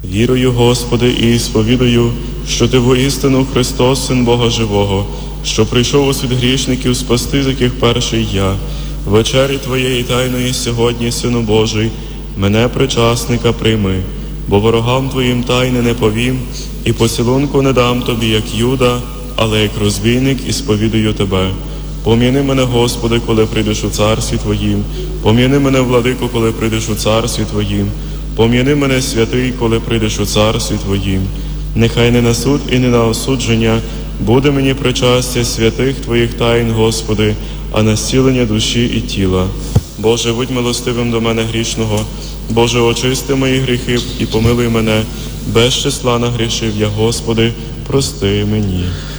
Вірую, Господи, і сповідую, що Ти воістину Христос, Син Бога Живого, що прийшов у світ грішників спасти, з яких перший я. Вечері Твоєї тайної сьогодні, Сину Божий, мене, причасника, прийми, бо ворогам Твоїм тайни не повім, і поцілунку не дам Тобі, як Юда, але як розбійник, і сповідую Тебе. Пом'яни мене, Господи, коли прийдеш у царстві Твоїм, пом'яни мене, Владико, коли прийдеш у царстві Твоїм, пом'яни мене, святий, коли прийдеш у царстві Твоїм. Нехай не на суд і не на осудження буде мені причастя святих Твоїх тайн, Господи, а на зцілення душі і тіла. Боже, будь милостивим до мене грішного. Боже, очисти мої гріхи і помилуй мене. Без числа нагрішив я, Господи, прости мені.